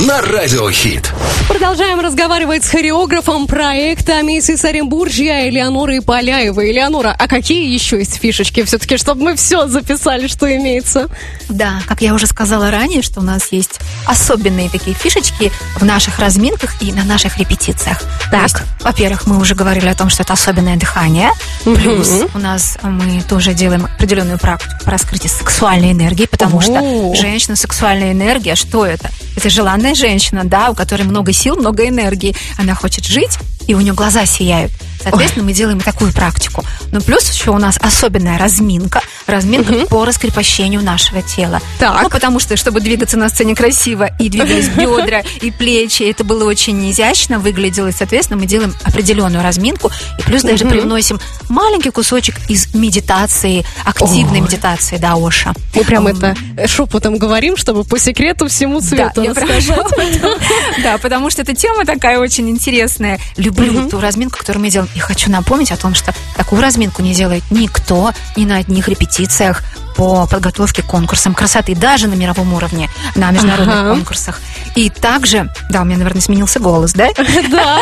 на Радио Хит. Продолжаем разговаривать с хореографом проекта «Миссис Оренбуржья» Элеонорой Поляевой. Элеонора, а какие еще есть фишечки все-таки, чтобы мы все записали, что имеется? Да, как я уже сказала ранее, что у нас есть особенные такие фишечки в наших разминках и на наших репетициях. Так. То есть, во-первых, мы уже говорили о том, что это особенное дыхание. Плюс у нас мы тоже делаем определенную практику по раскрытию сексуальной энергии, потому что женщина, сексуальная энергия, что это? Это желанная женщина, да, у которой много сил, много энергии. Она хочет жить, и у нее глаза сияют. Соответственно, мы делаем такую практику. Но плюс еще у нас особенная разминка по раскрепощению нашего тела. Так. Ну, потому что, чтобы двигаться на сцене красиво, и двигались бедра, и плечи, это было очень изящно, выглядело, и, соответственно, мы делаем определенную разминку, и плюс даже привносим маленький кусочек из медитации, активной медитации, да, Оша. Мы прям это шепотом говорим, чтобы по секрету всему свету рассказать. Да, потому что эта тема такая очень интересная. Люблю ту разминку, которую мы делаем. И хочу напомнить о том, что такую разминку не делает никто ни на одних репетициях по подготовке к конкурсам красоты, даже на мировом уровне, на международных конкурсах. И также, да, у меня, наверное, сменился голос, да? Да.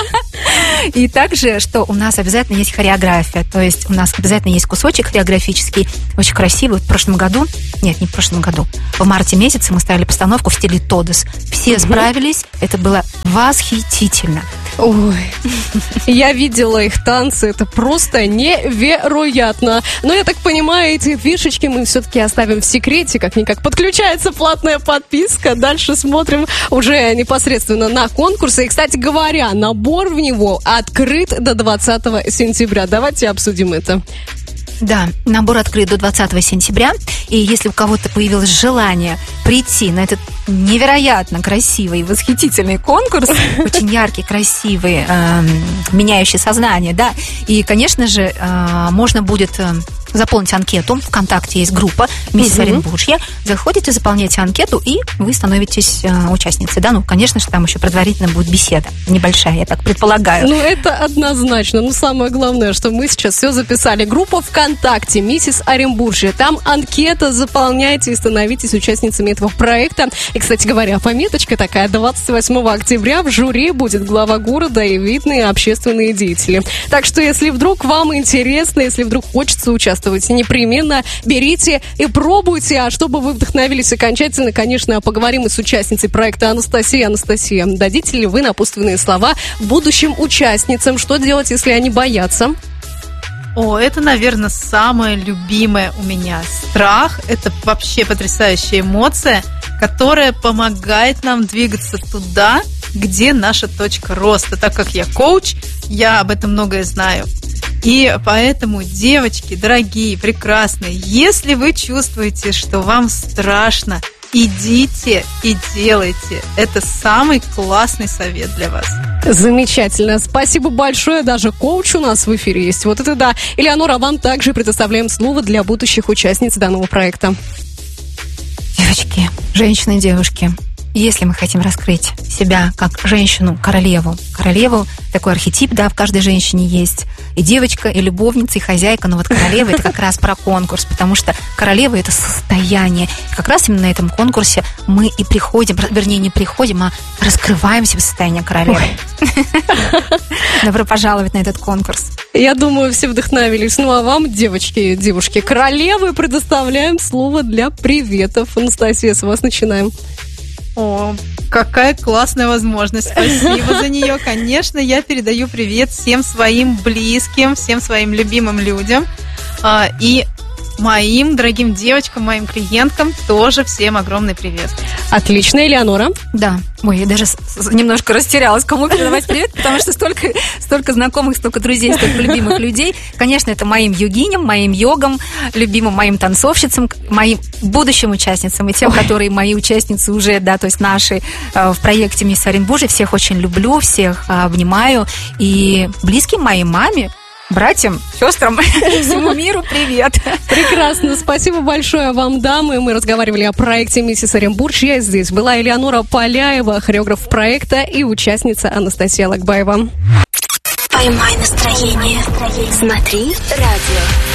И также, что у нас обязательно есть хореография, то есть у нас обязательно есть кусочек хореографический, очень красивый. В прошлом году, нет, не в прошлом году, в марте месяце мы ставили постановку в стиле Тодос. Все справились, это было восхитительно. Ой, я видела их танцы, это просто невероятно. Но я так понимаю, эти фишечки мы все-таки оставим в секрете, как-никак подключается платная подписка. Дальше смотрим уже непосредственно на конкурсы. И, кстати говоря, набор в него открыт до 20 сентября. Давайте обсудим это. Да, набор открыт до 20 сентября, и если у кого-то появилось желание прийти на этот невероятно красивый, восхитительный конкурс, очень яркий, красивый, меняющий сознание, да, и, конечно же, можно будет заполнить анкету. ВКонтакте есть группа «Миссис Оренбуржья». Заходите, заполняйте анкету, и вы становитесь участницей. Да, ну, конечно же, там еще предварительно будет беседа. Небольшая, я так предполагаю. Ну, это однозначно. Но самое главное, что мы сейчас все записали. Группа ВКонтакте «Миссис Оренбуржья». Там анкета, заполняйте и становитесь участницами этого проекта. И, кстати говоря, пометочка такая: 28 октября в жюри будет глава города и видные общественные деятели. Так что, если вдруг вам интересно, если вдруг хочется участвовать, непременно берите и пробуйте. А чтобы вы вдохновились окончательно, конечно, поговорим и с участницей проекта Анастасия. Анастасия, дадите ли вы напутственные слова будущим участницам? Что делать, если они боятся? О, это, наверное, самое любимое у меня. Страх – это вообще потрясающая эмоция, которая помогает нам двигаться туда, где наша точка роста. Так как я коуч, я об этом многое знаю. И поэтому, девочки, дорогие, прекрасные, если вы чувствуете, что вам страшно, идите и делайте. Это самый классный совет для вас. Замечательно. Спасибо большое. Даже коуч у нас в эфире есть. Вот это да. Элеонора, вам также предоставляем слово для будущих участниц данного проекта. Девочки, женщины и девушки, если мы хотим раскрыть себя как женщину-королеву, такой архетип, да, в каждой женщине есть, и девочка, и любовница, и хозяйка, но вот королева — это как раз про конкурс, потому что королева — это состояние. И как раз именно на этом конкурсе мы и приходим, вернее, не приходим, а раскрываемся в состоянии королевы. Добро пожаловать на этот конкурс. Я думаю, все вдохновились. Ну, а вам, девочки и девушки королевы, предоставляем слово для приветов. Анастасия, с вас начинаем. О, какая классная возможность. Спасибо за нее. Конечно, я передаю привет всем своим близким, всем своим любимым людям. И моим дорогим девочкам, моим клиенткам тоже всем огромный привет. Отлично, Элеонора. Да. Ой, я даже немножко растерялась, кому передавать привет, потому что столько знакомых, столько друзей, столько любимых людей. Конечно, это моим йогиням, моим йогам, любимым моим танцовщицам, моим будущим участницам и тем, которые мои участницы уже, да, то есть наши в проекте «Миссис Оренбуржья». Всех очень люблю, всех обнимаю. И близким моей маме, братьям, сестрам, всему миру привет. Прекрасно, спасибо большое вам, дамы. Мы разговаривали о проекте «Миссис Оренбуржья». Здесь была Элеонора Поляева, хореограф проекта, и участница Анастасия Лакбаева. Поймай настроение. Смотри радио.